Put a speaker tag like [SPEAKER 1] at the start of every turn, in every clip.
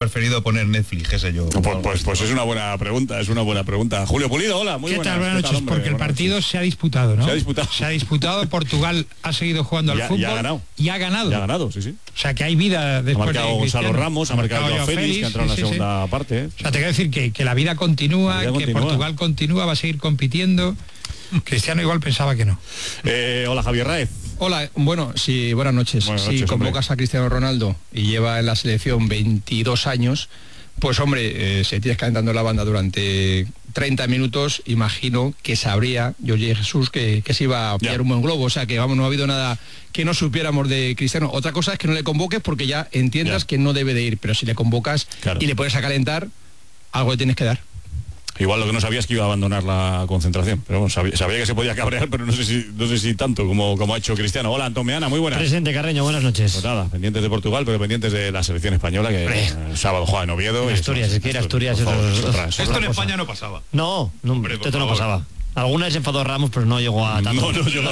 [SPEAKER 1] preferido poner Netflix, qué sé yo.
[SPEAKER 2] Pues es una buena pregunta, Julio Pulido, hola, muy buenas.
[SPEAKER 3] ¿Qué tal? Buenas noches, porque el partido se ha disputado, ¿no? Se ha disputado, Portugal ha seguido jugando al fútbol.
[SPEAKER 2] Y ha ganado.
[SPEAKER 3] Y ha ganado,
[SPEAKER 2] sí.
[SPEAKER 3] O sea, que hay vida después de Cristiano.
[SPEAKER 2] Gonzalo Ramos, ha marcado Joao Félix, que ha entrado en la segunda parte.
[SPEAKER 3] O sea, te quiero decir que la vida continúa, que Portugal continúa, va a seguir compitiendo. Cristiano igual pensaba que no.
[SPEAKER 2] Hola, Javier Raez.
[SPEAKER 4] Hola, buenas noches. Si convocas a Cristiano Ronaldo y lleva en la selección 22 años, pues hombre, se tienes calentando la banda durante 30 minutos, imagino que sabría Jorge Jesús que se iba a pillar un buen globo, o sea que vamos, no ha habido nada que no supiéramos de Cristiano. Otra cosa es que no le convoques porque ya entiendas que no debe de ir, pero si le convocas y le pones a calentar, algo le tienes que dar.
[SPEAKER 2] Igual lo que no sabía es que iba a abandonar la concentración, pero bueno, sabía que se podía cabrear, pero no sé si tanto como ha hecho Cristiano. Hola, Antón Meana, muy buenas.
[SPEAKER 5] Presente, Carreño, buenas noches.
[SPEAKER 2] Pues nada, pendientes de Portugal, pero pendientes de la selección española, que el sábado juega en Oviedo.
[SPEAKER 5] Asturias,
[SPEAKER 2] Esto
[SPEAKER 1] en España no pasaba.
[SPEAKER 5] No, esto no pasaba. Alguna vez se enfadó Ramos, pero no llegó a tanto.
[SPEAKER 2] No llegó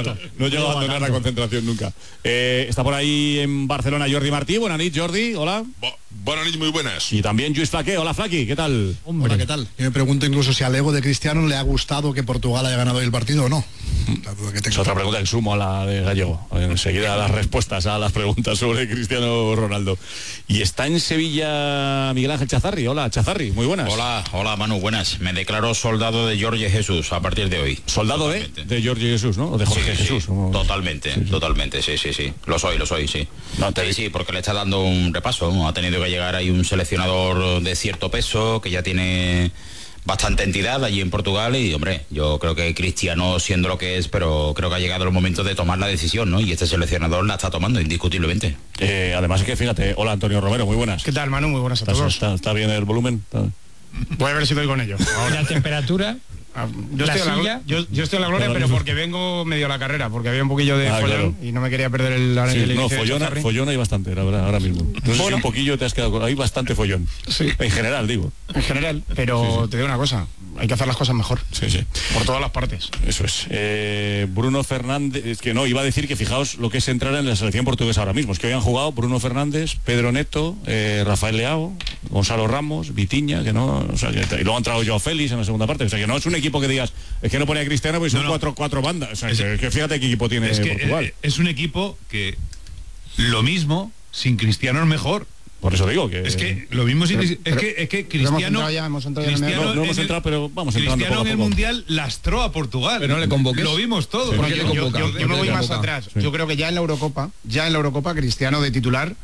[SPEAKER 2] a abandonar la concentración nunca. Está por ahí en Barcelona Jordi Martí. Buenas noches, Jordi, hola.
[SPEAKER 6] Buenas noches, muy buenas.
[SPEAKER 2] Y también Lluís Flaqué. Hola, Flaqui, ¿qué tal?
[SPEAKER 7] Hola, ¿qué tal? Yo me pregunto incluso si al ego de Cristiano le ha gustado que Portugal haya ganado hoy el partido o no.
[SPEAKER 2] Es otra pregunta que sumo a la de Gallego. Enseguida las respuestas a las preguntas sobre Cristiano Ronaldo. Y está en Sevilla Miguel Ángel Chazarri. Hola, Chazarri, muy buenas.
[SPEAKER 8] Hola, Manu, buenas. Me declaro soldado de Jorge Jesús a partir de hoy.
[SPEAKER 2] Soldado de Jorge Jesús, ¿no? O de Jorge Jesús.
[SPEAKER 8] Totalmente, sí. Lo soy, sí. Sí, porque le está dando un repaso, ¿no? Ha tenido que llegar ahí un seleccionador de cierto peso, que ya tiene bastante entidad allí en Portugal y, hombre, yo creo que Cristiano, siendo lo que es, pero creo que ha llegado el momento de tomar la decisión, ¿no? Y este seleccionador la está tomando, indiscutiblemente.
[SPEAKER 2] Además es que, fíjate, hola, Antonio Romero, muy buenas.
[SPEAKER 9] ¿Qué tal, Manu? Muy buenas a todos.
[SPEAKER 2] ¿Está bien el volumen?
[SPEAKER 9] Voy a ver si doy con ello.
[SPEAKER 3] Ahora. ¿La temperatura?
[SPEAKER 9] Yo estoy en la gloria, pero porque vengo medio a la carrera, porque había un poquillo de follón y no me quería perder el
[SPEAKER 2] no, follón hay bastante, la verdad, ahora mismo. No sé si un poquillo te has quedado, hay bastante follón.
[SPEAKER 9] Sí.
[SPEAKER 2] En general, digo.
[SPEAKER 9] En general, pero te digo una cosa, hay que hacer las cosas mejor.
[SPEAKER 2] Sí.
[SPEAKER 9] Por todas las partes.
[SPEAKER 2] Eso es. Bruno Fernández, es que no, iba a decir que fijaos lo que es entrar en la selección portuguesa ahora mismo. Es que hoy han jugado Bruno Fernández, Pedro Neto, Rafael Leao, Gonzalo Ramos, Vitiña, que no, o sea, y luego ha entrado Joao Félix en la segunda parte. O sea, que no es un equipo que digas, es que no pone a Cristiano, pues son cuatro bandas. O sea, que fíjate qué equipo tiene Portugal.
[SPEAKER 1] Es un equipo que lo mismo sin Cristiano es mejor.
[SPEAKER 2] Por eso digo que...
[SPEAKER 1] Es que lo mismo sin... Es que Cristiano...
[SPEAKER 7] Hemos entrado
[SPEAKER 2] pero vamos entrando
[SPEAKER 1] Cristiano en el Mundial lastró a Portugal.
[SPEAKER 4] Pero no le convoques.
[SPEAKER 1] Lo vimos todo.
[SPEAKER 9] Yo me voy más atrás. Sí. Yo creo que ya en la Eurocopa, Cristiano de titular,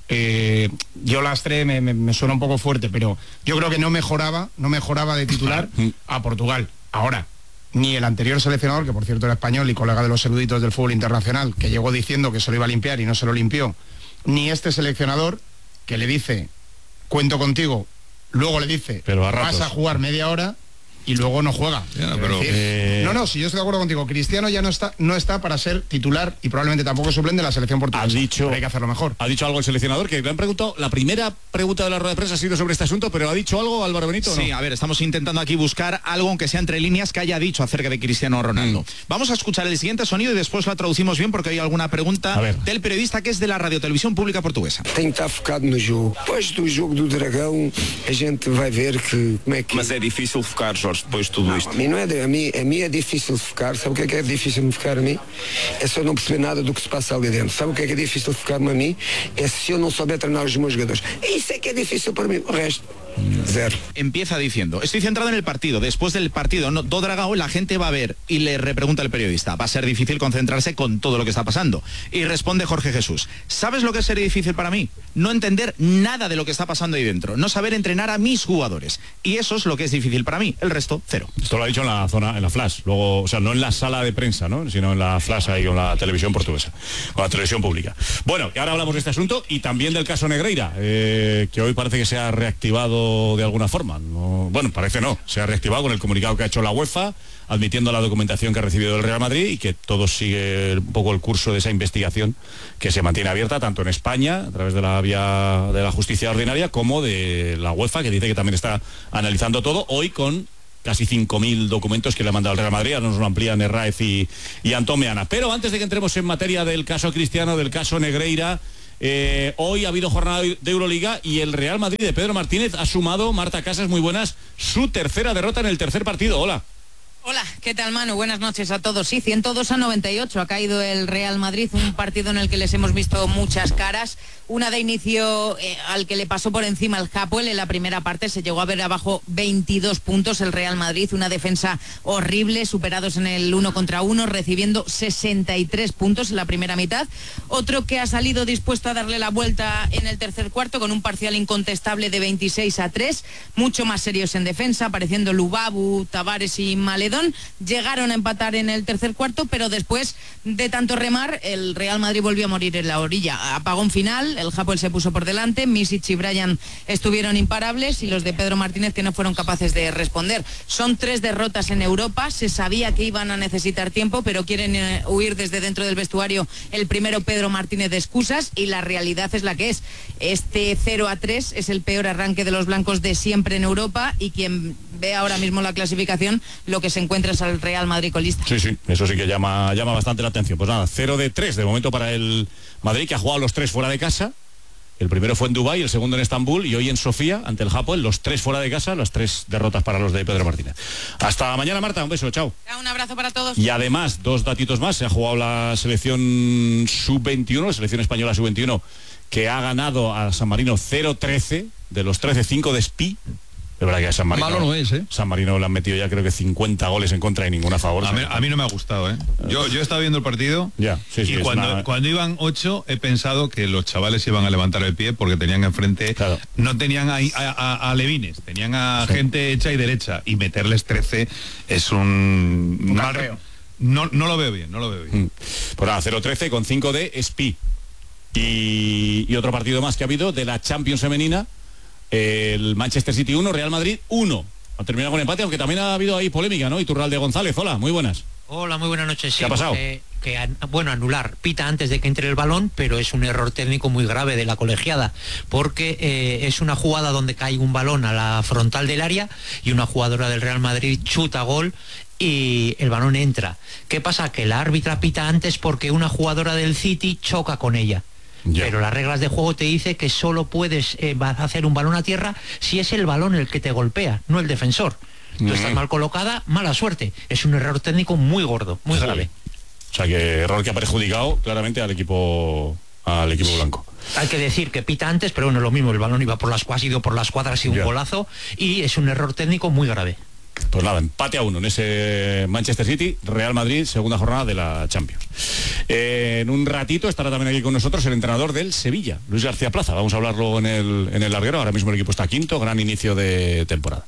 [SPEAKER 9] yo lastré, me suena un poco fuerte, pero yo creo que no mejoraba de titular a Portugal. Ahora, ni el anterior seleccionador, que por cierto era español y colega de los eruditos del fútbol internacional, que llegó diciendo que se lo iba a limpiar y no se lo limpió, ni este seleccionador, que le dice, cuento contigo, luego le dice, vas a jugar media hora y luego no juega. Si yo estoy de acuerdo contigo, Cristiano ya no está para ser titular y probablemente tampoco suplente de la selección portuguesa. Pero hay que hacerlo mejor.
[SPEAKER 2] Ha dicho algo el seleccionador, que le han preguntado, la primera pregunta de la rueda de prensa ha sido sobre este asunto, pero ¿ha dicho algo Álvaro Benito?
[SPEAKER 10] Sí,
[SPEAKER 2] ¿no?
[SPEAKER 10] A ver, estamos intentando aquí buscar algo, aunque sea entre líneas, que haya dicho acerca de Cristiano Ronaldo. Vamos a escuchar el siguiente sonido y después la traducimos bien, porque hay alguna pregunta del periodista que es de la Radiotelevisión Pública Portuguesa.
[SPEAKER 11] Tem que estar focado no jogo. Depois do jogo do Dragão, a gente vai ver como é que...
[SPEAKER 12] Mas é difícil focar, Jorge, depois de tudo isto.
[SPEAKER 11] A mim é difícil focar. Sabe o que é difícil me focar a mim? É só não perceber nada do que se passa ali dentro. Sabe o que é difícil focar-me a mim? É se eu não souber treinar os meus jogadores. Isso é que é difícil para mí. O resto, cero.
[SPEAKER 10] Empieza diciendo, estoy centrado en el partido. Después del partido, do Dragão, la gente va a ver, y le repregunta el periodista, va a ser difícil concentrarse con todo lo que está pasando. Y responde Jorge Jesús, ¿sabes lo que sería difícil para mí? No entender nada de lo que está pasando ahí dentro, no saber entrenar a mis jugadores. Y eso es lo que es difícil para mí, el resto, cero.
[SPEAKER 2] Esto lo ha dicho en la flash, luego, o sea, no en la sala de prensa, ¿no? Sino en la flash ahí con la televisión portuguesa, con la televisión pública. Bueno, que ahora hablamos de este asunto y también del caso Negreira, que hoy parece que se ha reactivado de alguna forma. Se ha reactivado con el comunicado que ha hecho la UEFA, admitiendo la documentación que ha recibido del Real Madrid y que todo sigue un poco el curso de esa investigación que se mantiene abierta tanto en España, a través de la vía de la justicia ordinaria, como de la UEFA, que dice que también está analizando todo, hoy con casi 5.000 documentos que le ha mandado el Real Madrid. Ahora nos lo amplían Herráez y Antón Meana. Pero antes de que entremos en materia del caso Cristiano, del caso Negreira, Hoy ha habido jornada de Euroliga y el Real Madrid de Pedro Martínez ha sumado, Marta Casas, muy buenas, su tercera derrota en el tercer partido. Hola.
[SPEAKER 6] Hola, ¿qué tal, Manu? Buenas noches a todos. Sí, 102-98 ha caído el Real Madrid, un partido en el que les hemos visto muchas caras. Una de inicio al que le pasó por encima el Hapoel en la primera parte, se llegó a ver abajo 22 puntos el Real Madrid, una defensa horrible, superados en el 1 contra 1, recibiendo 63 puntos en la primera mitad. Otro que ha salido dispuesto a darle la vuelta en el tercer cuarto con un parcial incontestable de 26-3, mucho más serios en defensa, apareciendo Lubabu, Tavares y Maledón. Llegaron a empatar en el tercer cuarto, pero después de tanto remar, el Real Madrid volvió a morir en la orilla. Apagón final, el Hapoel se puso por delante, Misic y Bryan estuvieron imparables y los de Pedro Martínez que no fueron capaces de responder. Son 3 derrotas en Europa, se sabía que iban a necesitar tiempo, pero quieren huir desde dentro del vestuario el primero Pedro Martínez de excusas y la realidad es la que es. Este 0-3 es el peor arranque de los blancos de siempre en Europa y quien ve ahora mismo la clasificación, lo que se encuentra es al Real Madrid colista.
[SPEAKER 2] Sí, eso sí que llama bastante la atención. Pues nada, 0-3 de momento para el Madrid, que ha jugado los 3 fuera de casa. El primero fue en Dubái, el segundo en Estambul y hoy en Sofía, ante el Hapoel, los 3 fuera de casa, las 3 derrotas para los de Pedro Martínez. Hasta mañana, Marta, un beso, chao.
[SPEAKER 6] Un abrazo para todos.
[SPEAKER 2] Y además, 2 datitos más, se ha jugado la selección sub-21, la selección española sub-21, que ha ganado a San Marino 0-13, de los 13-5 de Spi. De verdad que a San Marino,
[SPEAKER 4] malo no es,
[SPEAKER 2] San Marino le han metido ya creo que 50 goles en contra y ninguna a favor.
[SPEAKER 1] A mí no me ha gustado, Yo he estado viendo el partido y cuando iban 8 he pensado que los chavales iban a levantar el pie porque tenían enfrente, no tenían a levines, tenían a gente hecha y derecha y meterles 13 es un marreo. No lo veo bien,
[SPEAKER 2] Pues nada, 0-13 con 5 de Spi. Y otro partido más que ha habido de la Champions femenina. El Manchester City 1, Real Madrid 1. Ha terminado con empate, aunque también ha habido ahí polémica, ¿no? Iturralde González, hola, muy buenas.
[SPEAKER 13] Hola, muy buenas noches.
[SPEAKER 2] ¿Qué ha pasado?
[SPEAKER 13] Anular. Pita antes de que entre el balón, pero es un error técnico muy grave de la colegiada, porque es una jugada donde cae un balón a la frontal del área y una jugadora del Real Madrid chuta gol y el balón entra. ¿Qué pasa? Que la árbitra pita antes porque una jugadora del City choca con ella. Pero las reglas de juego te dice que solo puedes hacer un balón a tierra si es el balón el que te golpea, no el defensor. Tú estás mal colocada, mala suerte. Es un error técnico muy gordo, muy grave.
[SPEAKER 2] O sea que error que ha perjudicado claramente al equipo blanco.
[SPEAKER 13] Hay que decir que pita antes, pero bueno, lo mismo, el balón ha ido por las cuadras y un golazo, y es un error técnico muy grave.
[SPEAKER 2] Pues nada, empate a 1 en ese Manchester City, Real Madrid, segunda jornada de la Champions. En un ratito estará también aquí con nosotros el entrenador del Sevilla, Luis García Plaza. Vamos a hablarlo en el larguero. Ahora mismo el equipo está quinto, gran inicio de temporada.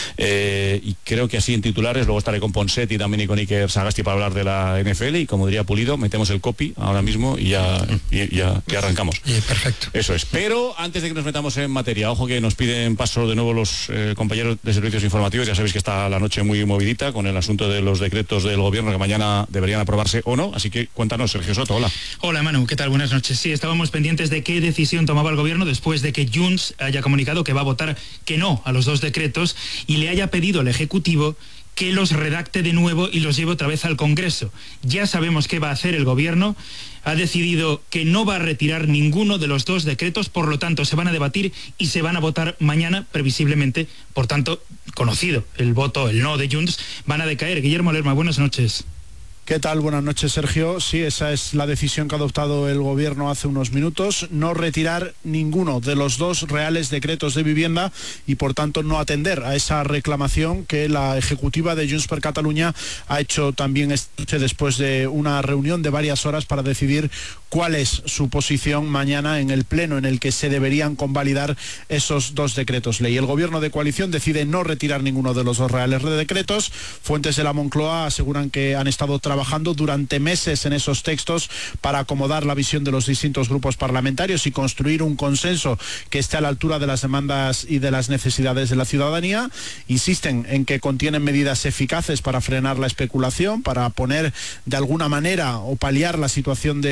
[SPEAKER 2] Y creo que así en titulares, luego estaré con Ponset y también y con Iker Sagasti para hablar de la NFL. Y como diría Pulido, metemos el copy ahora mismo y ya arrancamos.
[SPEAKER 3] Perfecto.
[SPEAKER 2] Eso es. Pero antes de que nos metamos en materia, ojo que nos piden paso de nuevo los compañeros de servicios informativos. Ya sabéis que está la noche muy movidita con el asunto de los decretos del gobierno que mañana deberían aprobarse o no, así que cuéntanos, Sergio Soto, hola.
[SPEAKER 14] Hola Manu, ¿qué tal? Buenas noches. Sí, estábamos pendientes de qué decisión tomaba el gobierno después de que Junts haya comunicado que va a votar que no a los 2 decretos y le haya pedido al Ejecutivo que los redacte de nuevo y los lleve otra vez al Congreso. Ya sabemos qué va a hacer el gobierno. Ha decidido que no va a retirar ninguno de los 2 decretos, por lo tanto se van a debatir y se van a votar mañana, previsiblemente. Por tanto, conocido el no de Junts, van a decaer. Guillermo Lerma, buenas noches.
[SPEAKER 7] ¿Qué tal? Buenas noches, Sergio. Sí, esa es la decisión que ha adoptado el gobierno hace unos minutos, no retirar ninguno de los 2 reales decretos de vivienda y por tanto no atender a esa reclamación que la ejecutiva de Junts per Catalunya ha hecho también después de una reunión de varias horas para decidir cuál es su posición mañana en el pleno en el que se deberían convalidar esos 2 decretos ley. El gobierno de coalición decide no retirar ninguno de los 2 reales de decretos. Fuentes de la Moncloa aseguran que han estado trabajando durante meses en esos textos para acomodar la visión de los distintos grupos parlamentarios y construir un consenso que esté a la altura de las demandas y de las necesidades de la ciudadanía. Insisten en que contienen medidas eficaces para frenar la especulación, para poner de alguna manera o paliar la situación de la vivienda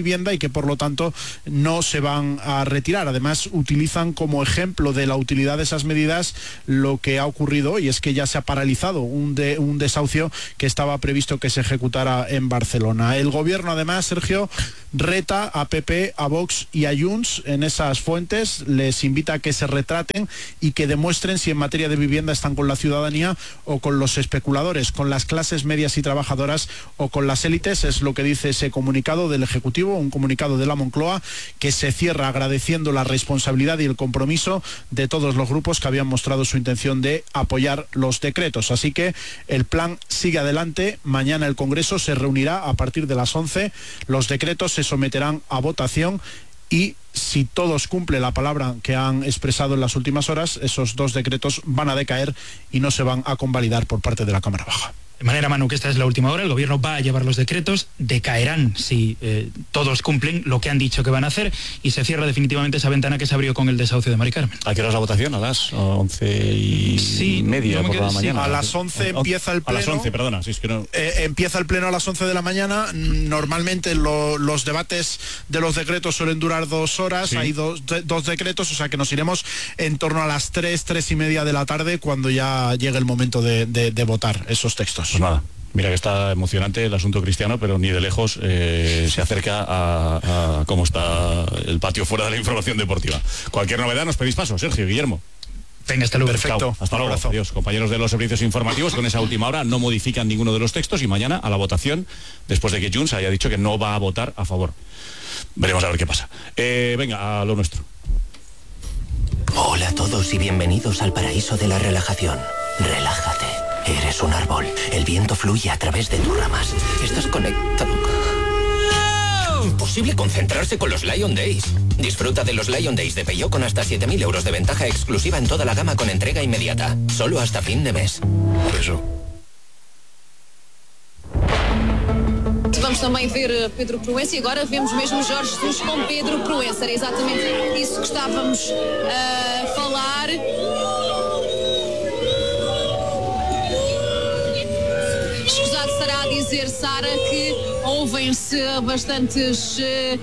[SPEAKER 7] vivienda y que por lo tanto no se van a retirar. Además, utilizan como ejemplo de la utilidad de esas medidas lo que ha ocurrido, y es que ya se ha paralizado un desahucio que estaba previsto que se ejecutara en Barcelona. El gobierno, además, Sergio, reta a PP, a Vox y a Junts en esas fuentes, les invita a que se retraten y que demuestren si en materia de vivienda están con la ciudadanía o con los especuladores, con las clases medias y trabajadoras o con las élites. Es lo que dice ese comunicado del Ejecutivo, un comunicado de la Moncloa que se cierra agradeciendo la responsabilidad y el compromiso de todos los grupos que habían mostrado su intención de apoyar los decretos. Así que el plan sigue adelante. Mañana el Congreso se reunirá a partir de las 11. Los decretos se someterán a votación y si todos cumplen la palabra que han expresado en las últimas horas, esos 2 decretos van a decaer y no se van a convalidar por parte de la Cámara Baja.
[SPEAKER 14] De manera, Manu, que esta es la última hora, el gobierno va a llevar los decretos, decaerán si todos cumplen lo que han dicho que van a hacer, y se cierra definitivamente esa ventana que se abrió con el desahucio de Mari Carmen.
[SPEAKER 2] ¿A qué hora es la votación? ¿A las 11:30 por la mañana?
[SPEAKER 7] A las 11 empieza el pleno.
[SPEAKER 2] A las 11, perdona. Si es que no...
[SPEAKER 7] empieza el pleno a las 11 de la mañana. Normalmente los debates de los decretos suelen durar 2 horas. Sí. Hay dos decretos, o sea que nos iremos en torno a las 3:30 de la tarde, cuando ya llegue el momento de votar esos textos.
[SPEAKER 2] Pues nada, mira que está emocionante el asunto cristiano, pero ni de lejos se acerca a cómo está el patio fuera de la información deportiva. Cualquier novedad nos pedís paso, Sergio, Guillermo.
[SPEAKER 14] Venga, hasta luego.
[SPEAKER 7] Perfecto.
[SPEAKER 2] Hasta luego. Adiós, compañeros de los servicios informativos. Con esa última hora no modifican ninguno de los textos y mañana a la votación, después de que Junts haya dicho que no va a votar a favor. Veremos a ver qué pasa. Venga, a lo nuestro.
[SPEAKER 15] Hola a todos y bienvenidos al paraíso de la relajación. Relájate. Eres un árbol. El viento fluye a través de tus ramas. Estás conectado. Imposible concentrarse con los Lion Days. Disfruta de los Lion Days de Peugeot con hasta 7.000 euros de ventaja exclusiva en toda la gama con entrega inmediata. Solo hasta fin de mes.
[SPEAKER 2] Por eso.
[SPEAKER 16] Vamos também ver Pedro Proença e agora vemos mesmo Jorge Jesus com Pedro Proença. Era exatamente isso que estávamos a falar. Escusado será dizer, Sara, que ouvem-se bastantes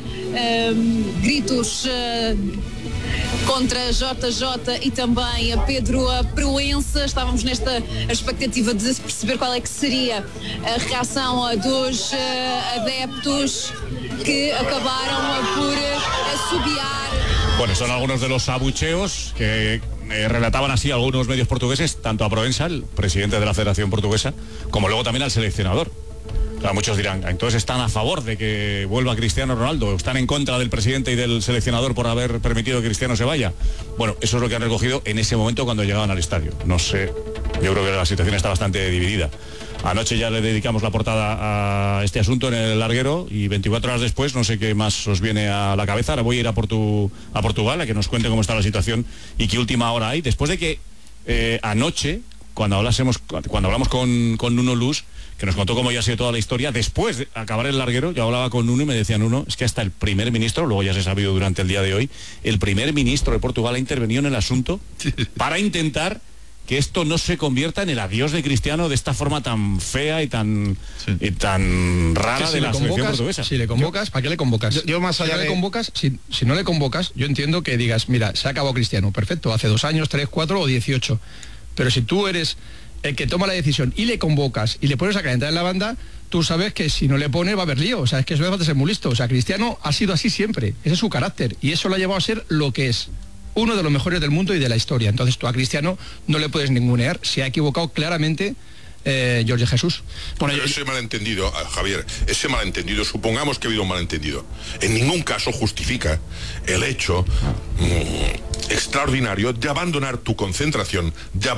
[SPEAKER 16] gritos contra JJ e também a Pedro Proença. Estávamos nesta expectativa de perceber qual é que seria a reação dos adeptos que acabaram por assobiar.
[SPEAKER 2] Bueno, son algunos de los abucheos que relataban así algunos medios portugueses, tanto a Proença, el presidente de la Federación Portuguesa, como luego también al seleccionador. Claro, muchos dirán, entonces están a favor de que vuelva Cristiano Ronaldo, están en contra del presidente y del seleccionador por haber permitido que Cristiano se vaya. Bueno, eso es lo que han recogido en ese momento cuando llegaban al estadio. No sé, yo creo que la situación está bastante dividida. Anoche ya le dedicamos la portada a este asunto en el larguero y 24 horas después no sé qué más os viene a la cabeza. Ahora voy a ir a Portugal a que nos cuente cómo está la situación y qué última hora hay. Después de que anoche, cuando hablamos con Nuno Luz, que nos contó cómo ya ha sido toda la historia, después de acabar el larguero, yo hablaba con Nuno y me decía Nuno, es que hasta el primer ministro, luego ya se ha sabido durante el día de hoy, el primer ministro de Portugal ha intervenido en el asunto para intentar que esto no se convierta en el adiós de Cristiano de esta forma tan fea y tan rara si de la selección portuguesa.
[SPEAKER 4] Si le convocas, ¿para qué le convocas?
[SPEAKER 9] Yo más allá
[SPEAKER 4] si no le convocas, si no le convocas, yo entiendo que digas, mira, se ha acabado Cristiano, perfecto, hace 2 años, 3, 4 o 18. Pero si tú eres el que toma la decisión y le convocas y le pones a calentar en la banda, tú sabes que si no le pones va a haber lío. O sea, es que eso debe ser muy listo. O sea, Cristiano ha sido así siempre. Ese es su carácter. Y eso lo ha llevado a ser lo que es. Uno de los mejores del mundo y de la historia. Entonces tú a Cristiano no le puedes ningunear. Se ha equivocado claramente Jorge Jesús.
[SPEAKER 17] Bueno, ese malentendido, Javier, supongamos que ha habido un malentendido. En ningún caso justifica el hecho extraordinario de abandonar tu concentración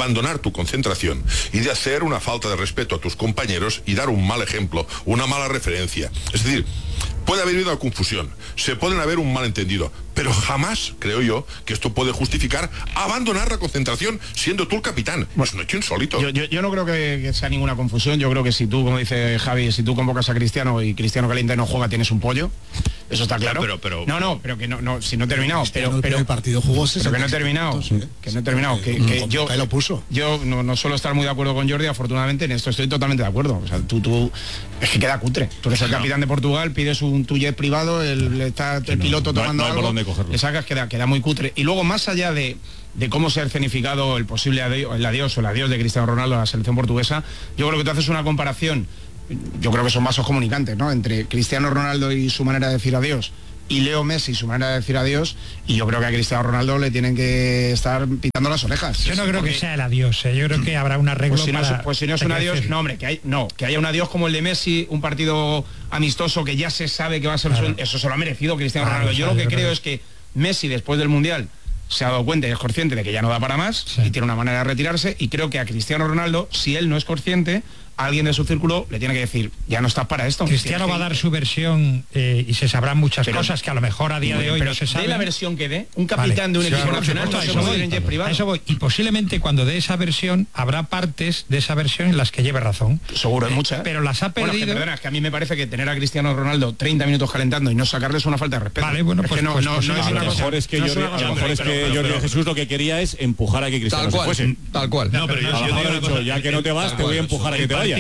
[SPEAKER 17] y de hacer una falta de respeto a tus compañeros y dar un mal ejemplo, una mala referencia. Es decir, puede haber habido una confusión, se pueden haber un malentendido, pero jamás creo yo que esto puede justificar abandonar la concentración siendo tú el capitán. Es un hecho insólito.
[SPEAKER 9] Yo no creo que sea ninguna confusión. Yo creo que si tú, como dice Javi, si tú convocas a Cristiano y Cristiano calienta y no juega, tienes un pollo. Eso está claro.
[SPEAKER 1] Pero
[SPEAKER 9] pero que no, si no he terminado. Pero
[SPEAKER 18] el partido jugó
[SPEAKER 9] que no he terminado. Que no he terminado. Que yo
[SPEAKER 18] lo puso.
[SPEAKER 9] Yo no suelo estar muy de acuerdo con Jordi, afortunadamente en esto estoy totalmente de acuerdo. O sea, tú es que queda cutre. Tú eres el capitán de Portugal, pides tu jet privado, el piloto tomando algo, le sacas, queda muy cutre. Y luego, más allá de cómo se ha escenificado el posible adiós de Cristiano Ronaldo a la selección portuguesa, yo creo que tú haces una comparación, yo creo que son vasos comunicantes, ¿no?, entre Cristiano Ronaldo y su manera de decir adiós y Leo Messi su manera de decir adiós, y yo creo que a Cristiano Ronaldo le tienen que estar pitando las orejas.
[SPEAKER 3] Yo no creo que sea el adiós, yo creo que habrá un arreglo.
[SPEAKER 9] Pues si no es un adiós, no, hombre, que haya un adiós como el de Messi, un partido amistoso que ya se sabe que va a ser, eso se lo ha merecido Cristiano Ronaldo. Yo lo que creo es que Messi, después del Mundial, se ha dado cuenta y es consciente de que ya no da para más, y tiene una manera de retirarse, y creo que a Cristiano Ronaldo, si él no es consciente, alguien de su círculo le tiene que decir, ya no estás para esto.
[SPEAKER 3] Cristiano va a dar su versión y se sabrán muchas cosas que a lo mejor a día de hoy no se saben.
[SPEAKER 9] De la versión que dé, un capitán de un equipo nacional no se puede ir en jet privado.
[SPEAKER 3] Eso voy. Y posiblemente cuando dé esa versión habrá partes de esa versión en las que lleve razón.
[SPEAKER 9] Seguro, hay muchas.
[SPEAKER 3] Pero las ha perdido.
[SPEAKER 9] Bueno, perdona, es que a mí me parece que tener a Cristiano Ronaldo 30 minutos calentando y no sacarle es una falta de respeto.
[SPEAKER 3] Vale, bueno,
[SPEAKER 9] pues no es una cosa.
[SPEAKER 2] Es que Jordi Jesús lo que quería es empujar a que Cristiano se fuese.
[SPEAKER 4] Tal cual.
[SPEAKER 1] No, pero yo te digo,
[SPEAKER 2] ya que no te vas, te voy a empujar a que te vayas.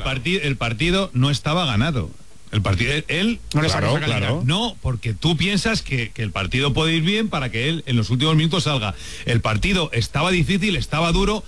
[SPEAKER 1] El partido no estaba ganado. El partido, él
[SPEAKER 9] no le sacó
[SPEAKER 1] claro. No, porque tú piensas que el partido puede ir bien para que él en los últimos minutos salga. El partido estaba difícil, estaba duro,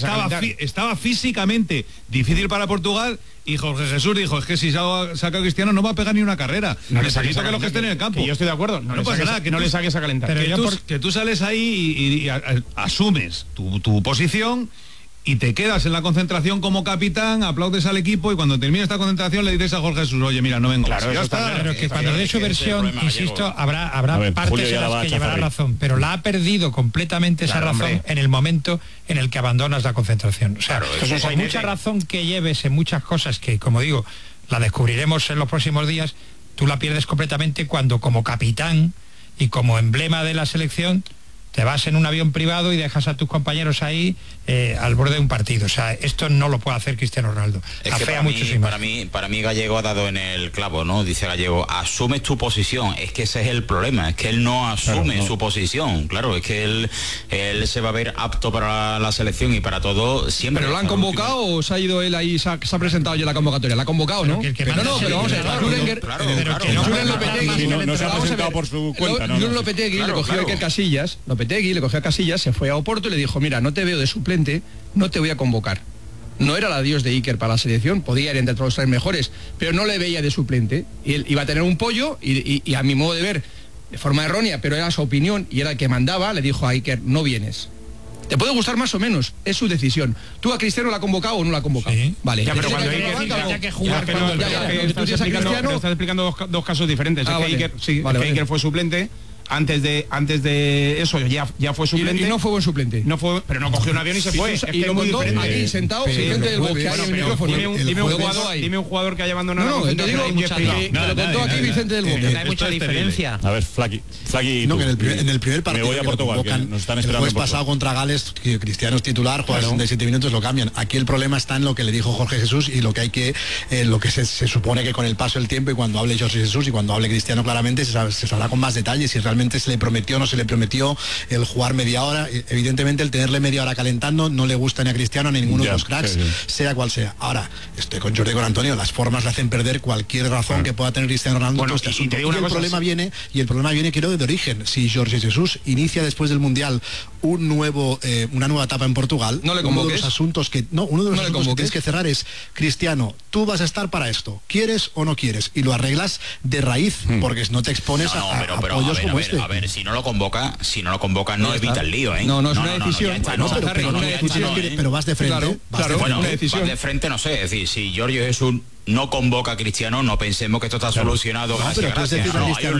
[SPEAKER 1] estaba físicamente difícil para Portugal, y Jorge Jesús dijo, es que si saca a Cristiano no va a pegar ni una carrera. Necesito que los que estén en el campo.
[SPEAKER 9] Que yo estoy de acuerdo. No pasa nada, que no le saques a calentar.
[SPEAKER 1] Pero que tú sales ahí y asumes tu posición y te quedas en la concentración como capitán, aplaudes al equipo, y cuando termine esta concentración le dices a Jorge Jesús, oye, mira, no vengo.
[SPEAKER 3] Claro, pero que cuando dé su versión, insisto, habrá partes en las que llevará razón, pero la ha perdido completamente esa razón en el momento en el que abandonas la concentración. O sea, hay mucha razón que lleves en muchas cosas que, como digo, la descubriremos en los próximos días, tú la pierdes completamente cuando, como capitán y como emblema de la selección, te vas en un avión privado y dejas a tus compañeros ahí al borde de un partido. O sea, esto no lo puede hacer Cristiano Ronaldo.
[SPEAKER 8] Para mí Gallego ha dado en el clavo, ¿no? Dice Gallego, asumes tu posición. Es que ese es el problema, es que él no asume su posición. Claro, es que él se va a ver apto para la selección y para todo siempre.
[SPEAKER 4] ¿Pero lo han convocado o se ha ido él ahí, se ha presentado ya la convocatoria? ¿La ha convocado, no? Pero vamos a ver, Julen Lopetegui
[SPEAKER 2] no se ha presentado por su cuenta.
[SPEAKER 4] Julen Lopetegui le cogió a Iker Casillas, le cogió a Casillas, se fue a Oporto y le dijo, mira, no te veo de suplente, no te voy a convocar. No era el adiós de Iker para la selección, podía ir entre los 3 mejores, pero no le veía de suplente. Y él iba a tener un pollo y a mi modo de ver, de forma errónea, pero era su opinión y era el que mandaba, le dijo a Iker, no vienes. Te puede gustar más o menos, es su decisión. ¿Tú a Cristiano la has convocado o no la has convocado? Sí. Vale.
[SPEAKER 9] Ya, pero cuando Iker que jugar, estás explicando dos casos diferentes. Iker fue suplente. Antes de eso ya fue suplente.
[SPEAKER 4] Y no fue buen suplente.
[SPEAKER 9] No fue, pero no cogió un avión y se fue.
[SPEAKER 4] Y lo montó aquí sentado frente del bosque.
[SPEAKER 9] Dime un jugador que haya abandonado.
[SPEAKER 4] No, te digo que lo contó aquí Vicente del Bosque.
[SPEAKER 13] Hay mucha diferencia.
[SPEAKER 2] A ver, Flaqui.
[SPEAKER 18] No, que en el primer partido
[SPEAKER 2] me voy a Portugal, que nos están esperando.
[SPEAKER 18] El jueves pasado contra Gales, que Cristiano es titular, juega 67 minutos, lo cambian. Aquí el problema está en lo que le dijo Jorge Jesús y lo que se supone que con el paso del tiempo y cuando hable Jorge Jesús y cuando hable Cristiano claramente se sabrá con más detalles si realmente se le prometió o no se le prometió el jugar media hora. Evidentemente el tenerle media hora calentando no le gusta ni a Cristiano ni a ninguno de los cracks, sea cual sea. Ahora, estoy con Jordi y con Antonio, las formas le hacen perder cualquier razón que pueda tener Cristiano Ronaldo. El problema viene creo de origen. Si Jorge Jesús inicia después del Mundial una nueva etapa en Portugal,
[SPEAKER 4] uno de los
[SPEAKER 18] asuntos que tienes que cerrar es, Cristiano, tú vas a estar para esto, ¿quieres o no quieres? Y lo arreglas de raíz, porque no te expones a apoyos como este.
[SPEAKER 8] A ver, si no lo convoca no evita el lío, ¿eh?
[SPEAKER 4] No es una decisión.
[SPEAKER 18] Pero vas de frente.
[SPEAKER 8] Vas de frente, no sé. Es decir, si Jorge Jesús no convoca a Cristiano, no pensemos que esto está solucionado.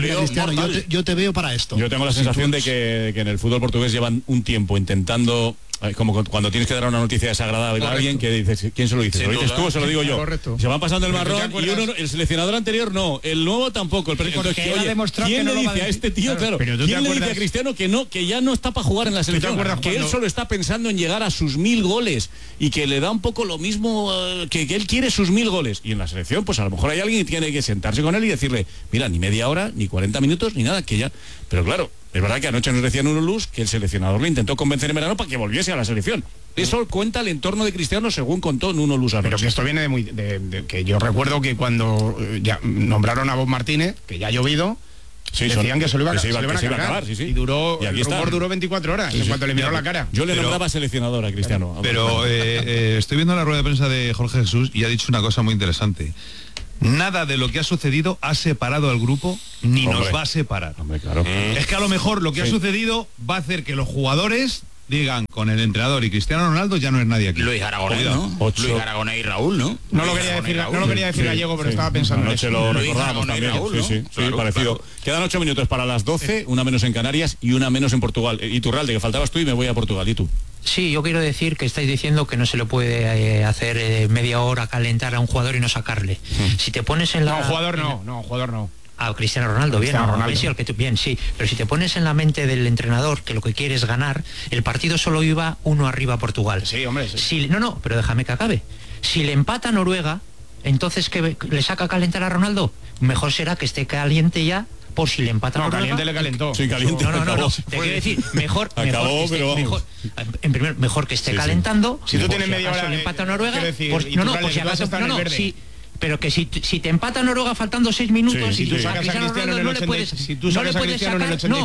[SPEAKER 18] Cristiano, yo te veo para esto.
[SPEAKER 2] Yo tengo la sensación de que en el fútbol portugués llevan un tiempo intentando como cuando tienes que dar una noticia desagradable a alguien que dices, ¿quién se lo dice? ¿Se lo dices tú o se lo digo yo?
[SPEAKER 9] Correcto.
[SPEAKER 2] Se van pasando el marrón y el seleccionador anterior no, el nuevo tampoco. Entonces, ¿quién le dice a este tío? Claro, ¿quién le dice a Cristiano que ya no está para jugar en la selección? Que él solo está pensando en llegar a sus 1000 goles y que le da un poco lo mismo, que él quiere sus 1000 goles. Y en la selección, pues a lo mejor hay alguien que tiene que sentarse con él y decirle, mira, ni media hora, ni 40 minutos, ni nada, que ya... Pero claro, es verdad que anoche nos decía Nuno Luz que el seleccionador le intentó convencer en verano para que volviese a la selección. Eso cuenta el entorno de Cristiano, según contó Nuno Luz anoche.
[SPEAKER 9] Pero que esto viene de que yo recuerdo que cuando ya nombraron a Bob Martínez, que ya ha llovido, decían que se lo iban a acabar. Y duró, el rumor duró 24 horas, en cuanto le miró la cara.
[SPEAKER 2] Yo le nombraba seleccionador a Cristiano.
[SPEAKER 1] Pero estoy viendo la rueda de prensa de Jorge Jesús y ha dicho una cosa muy interesante. Nada de lo que ha sucedido ha separado al grupo ni nos va a separar.
[SPEAKER 2] Claro.
[SPEAKER 1] Es que a lo mejor lo que ha sucedido va a hacer que los jugadores digan con el entrenador y Cristiano Ronaldo ya no es nadie aquí.
[SPEAKER 8] Luis Aragonés, ¿no? Luis Aragonés y Raúl, ¿no?
[SPEAKER 9] No lo quería decir Gallego, pero estaba pensando en eso.
[SPEAKER 2] Lo recordábamos también. Claro, parecido. Claro. Quedan 8 minutos para las 12, una menos en Canarias y una menos en Portugal. Iturralde, que faltabas tú y me voy a Portugal. ¿Y tú?
[SPEAKER 13] Sí, yo quiero decir que estáis diciendo que no se le puede hacer media hora calentar a un jugador y no sacarle. Si te pones en la...
[SPEAKER 9] jugador no.
[SPEAKER 13] A Cristiano Ronaldo, bien, bien, sí, pero si te pones en la mente del entrenador que lo que quiere es ganar, el partido solo iba 1 arriba a Portugal.
[SPEAKER 9] Sí, hombre. Sí.
[SPEAKER 13] Pero déjame que acabe. Si le empata a Noruega, entonces ¿qué le saca a calentar a Ronaldo? Mejor será que esté caliente ya, por si le empata a Noruega.
[SPEAKER 9] Caliente le calentó.
[SPEAKER 2] Sí, caliente.
[SPEAKER 13] No. Te quiero decir, mejor que esté calentando.
[SPEAKER 9] Si tú tienes media hora
[SPEAKER 13] le empata a Noruega,
[SPEAKER 9] sí.
[SPEAKER 13] Pero que si te empata Noruega faltando 6 minutos
[SPEAKER 9] y tú sacas a Cristiano en el 85,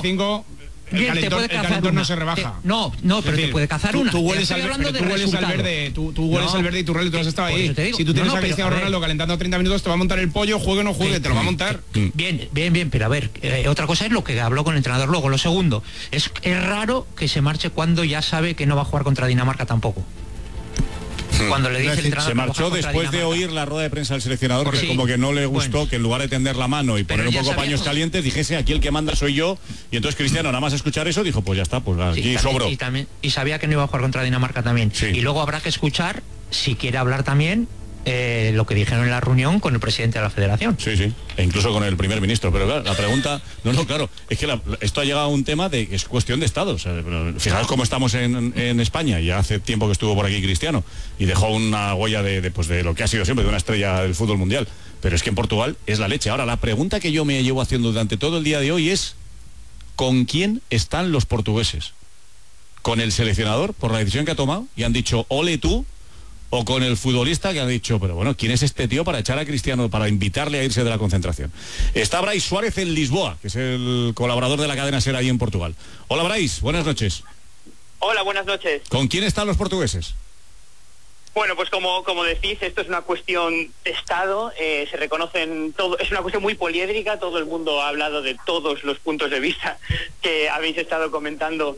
[SPEAKER 9] el calentón no se rebaja.
[SPEAKER 13] Pero te puede cazar una.
[SPEAKER 9] Tú hueles al verde, tú hueles al verde y tú has estado ahí. Si tú tienes a Cristiano Ronaldo calentando 30 minutos, te va a montar el pollo, juegue o no juegue, te lo va a montar.
[SPEAKER 13] Bien, pero a ver, otra cosa es lo que habló con el entrenador luego. Lo segundo, es raro que se marche cuando ya sabe que no va a jugar contra Dinamarca tampoco. Cuando le dice el entrenador,
[SPEAKER 2] se marchó después de oír la rueda de prensa del seleccionador, porque como que no le gustó que en lugar de tender la mano y poner un poco paños calientes, dijese aquí el que manda soy yo, y entonces Cristiano nada más escuchar eso dijo, pues ya está, pues aquí sobró.
[SPEAKER 13] Y sabía que no iba a jugar contra Dinamarca también. Y luego habrá que escuchar, si quiere hablar también, lo que dijeron en la reunión con el presidente de la federación.
[SPEAKER 2] Sí, e incluso con el primer ministro, pero claro, la pregunta, claro, es que esto ha llegado a un tema de que es cuestión de Estado. O sea, fijaos cómo estamos en España, ya hace tiempo que estuvo por aquí Cristiano y dejó una huella de lo que ha sido siempre, de una estrella del fútbol mundial, pero es que en Portugal es la leche. Ahora, la pregunta que yo me llevo haciendo durante todo el día de hoy es, ¿con quién están los portugueses? ¿Con el seleccionador por la decisión que ha tomado y han dicho, ole tú? ¿O con el futbolista que ha dicho, pero bueno, ¿quién es este tío para echar a Cristiano, para invitarle a irse de la concentración? Está Brais Suárez en Lisboa, que es el colaborador de la cadena SER ahí en Portugal. Hola Brais, buenas noches.
[SPEAKER 19] Hola, buenas noches.
[SPEAKER 2] ¿Con quién están los portugueses?
[SPEAKER 19] Bueno, pues como decís, esto es una cuestión de Estado, se reconocen todo, es una cuestión muy poliédrica, todo el mundo ha hablado de todos los puntos de vista que habéis estado comentando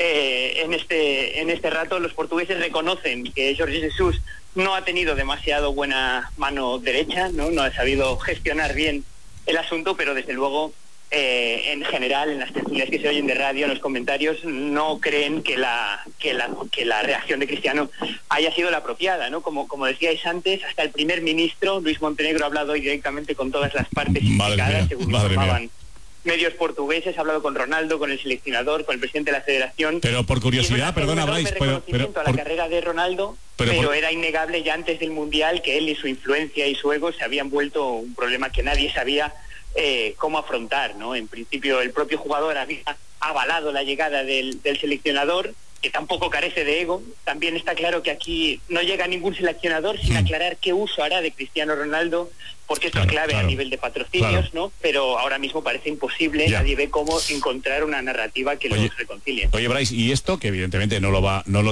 [SPEAKER 19] en este rato. Los portugueses reconocen que Jorge Jesús no ha tenido demasiado buena mano derecha, no ha sabido gestionar bien el asunto, pero desde luego en general en las tertulias que se oyen de radio, en los comentarios, no creen que la reacción de Cristiano haya sido la apropiada, ¿no? Como decíais antes, hasta el primer ministro Luis Montenegro ha hablado hoy directamente con todas las partes implicadas, según informaban medios portugueses, ha hablado con Ronaldo, con el seleccionador, con el presidente de la federación.
[SPEAKER 2] Pero por curiosidad, perdona, Brais,
[SPEAKER 19] pero a la carrera de Ronaldo, pero era innegable ya antes del Mundial que él y su influencia y su ego se habían vuelto un problema que nadie sabía cómo afrontar, ¿no? En principio el propio jugador había avalado la llegada del seleccionador, que tampoco carece de ego. También está claro que aquí no llega ningún seleccionador sin aclarar qué uso hará de Cristiano Ronaldo, porque esto es clave a nivel de patrocinios, ¿no? Pero ahora mismo parece imposible, nadie ve cómo encontrar una narrativa que los reconcilie.
[SPEAKER 2] Oye, Brais, y esto que evidentemente no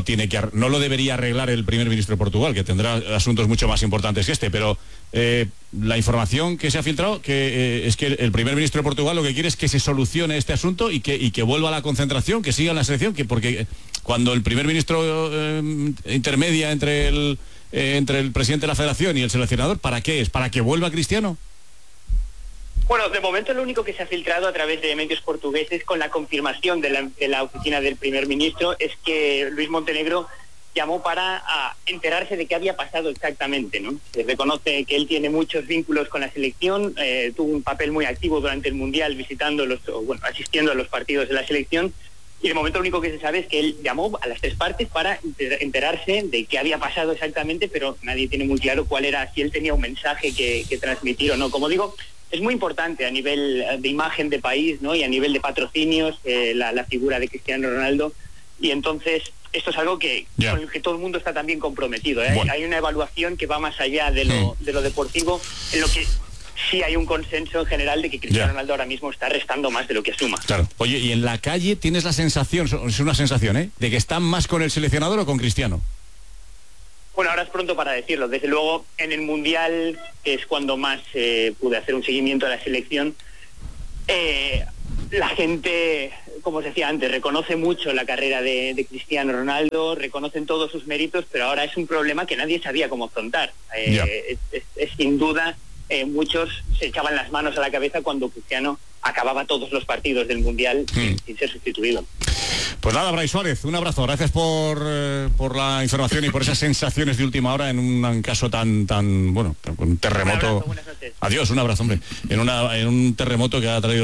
[SPEAKER 2] lo debería arreglar el primer ministro de Portugal, que tendrá asuntos mucho más importantes que este, pero la información que se ha filtrado es que el primer ministro de Portugal lo que quiere es que se solucione este asunto y que vuelva a la concentración, que siga en la selección, porque cuando el primer ministro intermedia entre el presidente de la federación y el seleccionador, ¿para qué es? ¿Para que vuelva Cristiano?
[SPEAKER 19] Bueno, de momento lo único que se ha filtrado a través de medios portugueses con la confirmación de la oficina del primer ministro es que Luis Montenegro llamó para enterarse de qué había pasado exactamente, ¿no? Se reconoce que él tiene muchos vínculos con la selección, tuvo un papel muy activo durante el Mundial asistiendo a los partidos de la selección, y de momento lo único que se sabe es que él llamó a las tres partes para enterarse de qué había pasado exactamente, pero nadie tiene muy claro cuál era, si él tenía un mensaje que transmitir o no. Como digo, es muy importante a nivel de imagen de país, ¿no? Y a nivel de patrocinios, la figura de Cristiano Ronaldo, y entonces esto es algo con el que todo el mundo está también comprometido, ¿eh? Bueno. Hay una evaluación que va más allá de lo deportivo, en lo que sí hay un consenso en general de que Cristiano Ronaldo ahora mismo está restando más de lo que asuma.
[SPEAKER 2] Claro. Oye, y en la calle tienes la sensación, es una sensación, de que están más con el seleccionador o con Cristiano.
[SPEAKER 19] Bueno, ahora es pronto para decirlo. Desde luego, en el Mundial, que es cuando más pude hacer un seguimiento de la selección, la gente, como os decía antes, reconoce mucho la carrera de Cristiano Ronaldo, reconocen todos sus méritos, pero ahora es un problema que nadie sabía cómo afrontar. Es sin duda, muchos se echaban las manos a la cabeza cuando Cristiano acababa todos los partidos del Mundial sin ser sustituido.
[SPEAKER 2] Pues nada, Brais Suárez, un abrazo, gracias por la información y por esas sensaciones de última hora en un caso tan un terremoto.
[SPEAKER 19] Buenas noches.
[SPEAKER 2] Adiós, un abrazo, hombre. En un terremoto que ha traído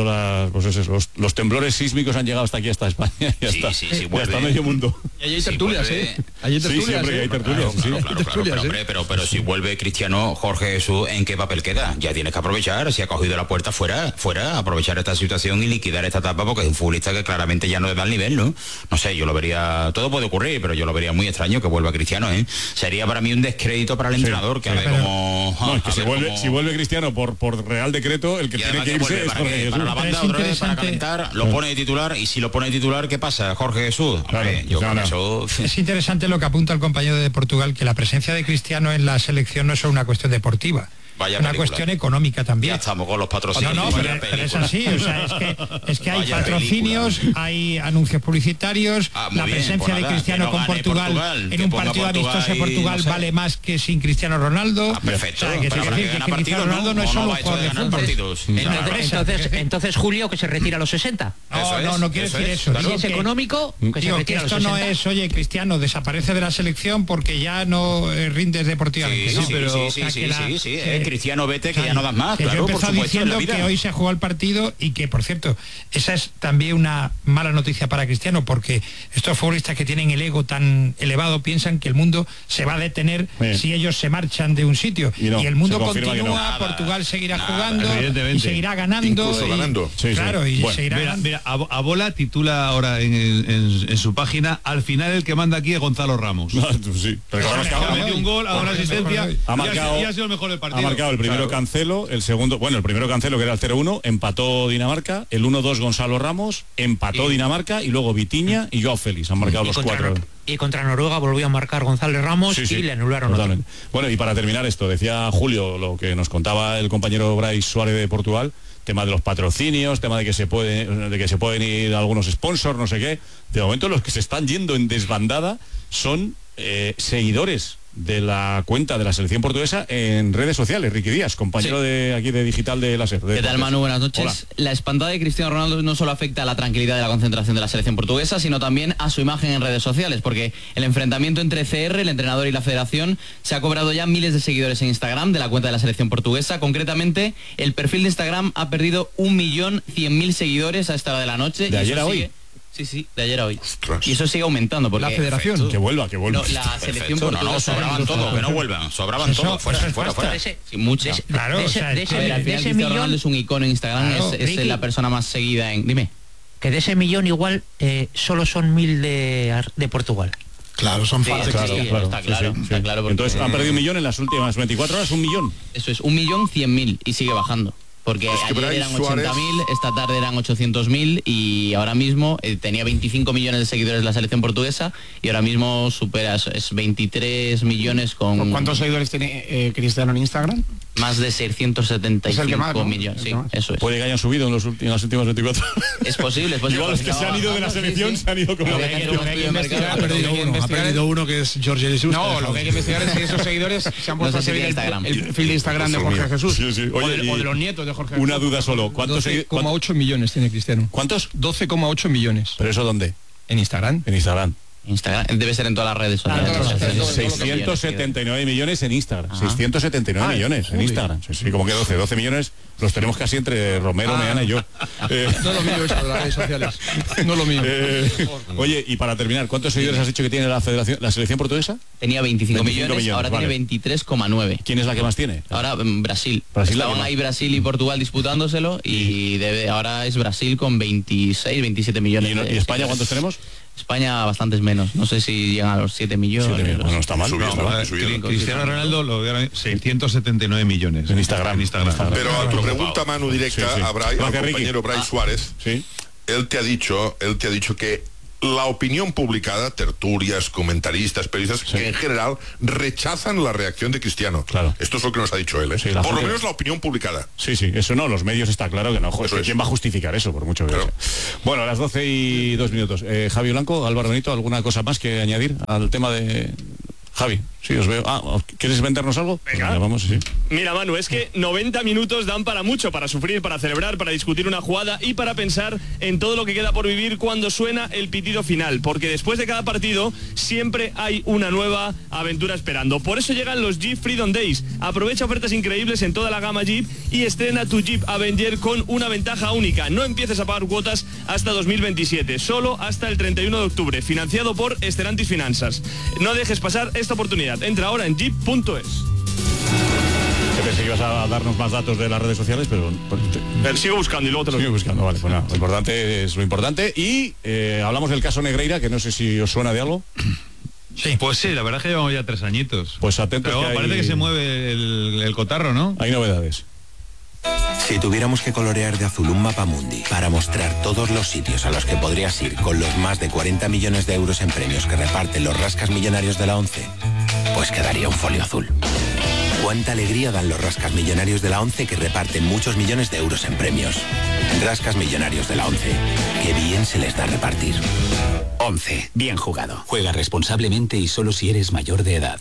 [SPEAKER 2] los temblores sísmicos han llegado hasta aquí, hasta España y hasta medio mundo.
[SPEAKER 10] Y allí hay tertulias,
[SPEAKER 2] Hay tertulias, siempre hay tertulias.
[SPEAKER 8] Claro, pero si vuelve Cristiano, Jorge Jesús, ¿en qué papel queda? Ya tienes que aprovechar, si ha cogido la puerta fuera, aprovechar esta situación y liquidar esta etapa, porque es un futbolista que claramente ya no le da el nivel, ¿no? No sé, yo lo vería, todo puede ocurrir, pero yo lo vería muy extraño que vuelva Cristiano, ¿eh? Sería para mí un descrédito para el entrenador, que a ver cómo...
[SPEAKER 2] No, es que si vuelve Cristiano por Real Decreto, el que tiene que irse es Jorge Jesús.
[SPEAKER 8] Para la banda otra vez, para calentar, lo pone de titular, y si lo pone de titular, ¿qué pasa? Jorge Jesús. Hombre, eso...
[SPEAKER 3] Es interesante lo que apunta el compañero de Portugal, que la presencia de Cristiano en la selección no es solo una cuestión deportiva.
[SPEAKER 8] Vaya
[SPEAKER 3] una
[SPEAKER 8] película.
[SPEAKER 3] Cuestión económica también.
[SPEAKER 8] Ya estamos con los patrocinios.
[SPEAKER 3] No, pero es así, o sea, es que hay vaya patrocinios, película. Hay anuncios publicitarios, la presencia de Cristiano con Portugal en un partido amistoso de Portugal vale más que sin Cristiano Ronaldo.
[SPEAKER 8] Perfecto.
[SPEAKER 3] O sea, que Cristiano Ronaldo no es solo un jugador de fútbol.
[SPEAKER 13] Entonces, Julio, que se retira a los 60.
[SPEAKER 3] No quiere decir eso.
[SPEAKER 13] Si es económico, que se retira a los 60. Esto
[SPEAKER 3] no es, oye, Cristiano desaparece de la selección porque ya no rindes deportivamente.
[SPEAKER 8] Sí. Cristiano, vete, que ya no das más.
[SPEAKER 3] Yo he empezado diciendo que hoy se ha jugado el partido y que, por cierto, esa es también una mala noticia para Cristiano, porque estos futbolistas que tienen el ego tan elevado piensan que el mundo se va a detener si ellos se marchan de un sitio. Y el mundo continúa, Portugal seguirá jugando y seguirá ganando.
[SPEAKER 17] Incluso ganando.
[SPEAKER 3] Claro, y seguirá ganando.
[SPEAKER 1] Mira, Abola titula ahora en su página: al final el que manda aquí es Gonzalo Ramos.
[SPEAKER 2] Sí.
[SPEAKER 1] Ha metido un gol, ha dado una asistencia y ha sido el mejor del partido.
[SPEAKER 2] El primero Cancelo, el segundo, el primero Cancelo, que era el 0-1, empató Dinamarca, el 1-2 Gonzalo Ramos, empató Dinamarca, y luego Vitinha y Joao Félix han marcado los cuatro.
[SPEAKER 13] Y contra Noruega volvió a marcar González Ramos y le anularon.
[SPEAKER 2] Totalmente. Bueno, y para terminar esto, decía Julio lo que nos contaba el compañero Brais Suárez de Portugal, tema de los patrocinios, tema de que se pueden ir algunos sponsors, no sé qué. De momento los que se están yendo en desbandada son seguidores de la cuenta de la selección portuguesa en redes sociales. Ricky Díaz, compañero de aquí de Digital de la SER.
[SPEAKER 20] ¿Qué tal, Manu? Buenas noches.
[SPEAKER 2] Hola.
[SPEAKER 20] La espantada de Cristiano Ronaldo no solo afecta a la tranquilidad de la concentración de la selección portuguesa, sino también a su imagen en redes sociales, porque el enfrentamiento entre CR, el entrenador, y la federación se ha cobrado ya miles de seguidores en Instagram de la cuenta de la selección portuguesa. Concretamente, el perfil de Instagram ha perdido 1.100.000 seguidores a esta hora de la noche.
[SPEAKER 2] ¿De ayer a hoy?
[SPEAKER 20] Sí, de ayer a hoy. Ostras. Y eso sigue aumentando porque...
[SPEAKER 2] La federación. Perfecto. Que vuelva.
[SPEAKER 20] No, la selección portuguesa.
[SPEAKER 8] Sobraban todo, que no vuelvan. Sobraban todo. Fuera.
[SPEAKER 20] Muchas.
[SPEAKER 3] Claro,
[SPEAKER 20] al final Cristiano Ronaldo es un icono en Instagram, es la persona más seguida en... Dime.
[SPEAKER 13] Que de ese millón igual solo son 1.000 de Portugal.
[SPEAKER 18] Claro, son falsos.
[SPEAKER 20] Está claro. Porque...
[SPEAKER 2] Entonces han perdido 1 millón en las últimas 24 horas, 1 millón.
[SPEAKER 20] Eso es, 1.100.000 y sigue bajando. Porque ayer eran 80.000, esta tarde eran 800.000 y ahora mismo tenía 25 millones de seguidores la selección portuguesa y ahora mismo supera, es 23 millones con...
[SPEAKER 9] ¿Cuántos seguidores tiene Cristiano en Instagram?
[SPEAKER 20] Más de 675 millones, sí, eso es.
[SPEAKER 2] Puede que hayan subido en las últimas 24.
[SPEAKER 20] Es posible,
[SPEAKER 2] Igual los que se han ido de la selección se han ido como...
[SPEAKER 18] Ha perdido uno que es Jorge Jesús.
[SPEAKER 9] No, lo que hay que investigar es si esos seguidores se han puesto a seguir el perfil de Instagram de Jorge Jesús.
[SPEAKER 2] Oye,
[SPEAKER 9] o de los nietos de Jorge Jesús.
[SPEAKER 2] Una duda solo.
[SPEAKER 4] 12,8 millones tiene Cristiano.
[SPEAKER 2] ¿Cuántos?
[SPEAKER 4] 12,8 millones.
[SPEAKER 2] ¿Pero eso dónde?
[SPEAKER 4] En Instagram.
[SPEAKER 2] En Instagram.
[SPEAKER 20] Debe ser en todas las redes sociales.
[SPEAKER 2] 679 millones en Instagram. 679 millones en Instagram. Sí, como que 12 millones los tenemos casi entre Romero, Meana y yo.
[SPEAKER 4] No lo mío eso de las redes sociales. No lo mío.
[SPEAKER 2] Oye, y para terminar, ¿cuántos seguidores has dicho que tiene la selección portuguesa?
[SPEAKER 20] Tenía 25 millones, ahora tiene 23,9.
[SPEAKER 2] ¿Quién es la que más tiene?
[SPEAKER 20] Ahora Brasil. Estaban ahí Brasil y Portugal disputándoselo y ahora es Brasil con 26, 27 millones.
[SPEAKER 2] ¿Y España cuántos tenemos?
[SPEAKER 20] España bastantes menos, no sé si llegan a los 7 millones.
[SPEAKER 2] No está mal.
[SPEAKER 1] Cristiano Ronaldo lo dieron 679 millones
[SPEAKER 2] en Instagram.
[SPEAKER 17] Pero a tu pregunta, Manu, directa a al compañero Bray Suárez, él te ha dicho que la opinión publicada, tertulias, comentaristas, periodistas, que en general rechazan la reacción de Cristiano.
[SPEAKER 2] Claro.
[SPEAKER 17] Esto es lo que nos ha dicho él, ¿eh?
[SPEAKER 2] Sí,
[SPEAKER 17] por lo menos la opinión publicada.
[SPEAKER 2] Sí, eso no, los medios está claro que no. ¿Quién va a justificar eso, por mucho que sea? Bueno, a las 12:02. Javi Blanco, Álvaro Benito, ¿alguna cosa más que añadir al tema de... Javi, sí, os veo. ¿Quieres vendernos algo?
[SPEAKER 21] Venga.
[SPEAKER 2] Vamos, sí.
[SPEAKER 21] Mira, Manu, es que 90 minutos dan para mucho, para sufrir, para celebrar, para discutir una jugada y para pensar en todo lo que queda por vivir cuando suena el pitido final, porque después de cada partido siempre hay una nueva aventura esperando. Por eso llegan los Jeep Freedom Days. Aprovecha ofertas increíbles en toda la gama Jeep y estrena tu Jeep Avenger con una ventaja única. No empieces a pagar cuotas hasta 2027, solo hasta el 31 de octubre, financiado por Stellantis Finanzas. No dejes pasar esta oportunidad. Entra ahora en jeep.es.
[SPEAKER 2] Pensé que ibas a darnos más datos de las redes sociales, pero...
[SPEAKER 21] Sigo buscando y luego te lo digo.
[SPEAKER 2] Buscando, vale. Pues nada, lo importante es lo importante. Y hablamos del caso Negreira, que no sé si os suena de algo.
[SPEAKER 1] Sí. Pues sí, la verdad es que llevamos ya 3 añitos.
[SPEAKER 2] Pues atentos.
[SPEAKER 1] Pero parece que se mueve el cotarro, ¿no?
[SPEAKER 2] Hay novedades.
[SPEAKER 22] Si tuviéramos que colorear de azul un mapa mundi para mostrar todos los sitios a los que podrías ir con los más de 40 millones de euros en premios que reparten los rascas millonarios de la ONCE, pues quedaría un folio azul. Cuánta alegría dan los rascas millonarios de la ONCE que reparten muchos millones de euros en premios. Rascas millonarios de la ONCE. Qué bien se les da repartir.
[SPEAKER 23] ONCE, bien jugado. Juega responsablemente y solo si eres mayor de edad.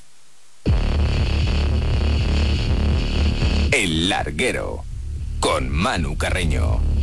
[SPEAKER 24] El Larguero, con Manu Carreño.